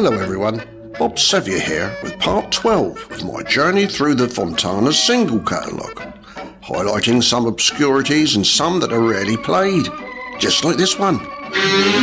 Hello everyone, Bob Sevier here with part 12 of my journey through the Fontana single catalogue, highlighting some obscurities and some that are rarely played, just like this one.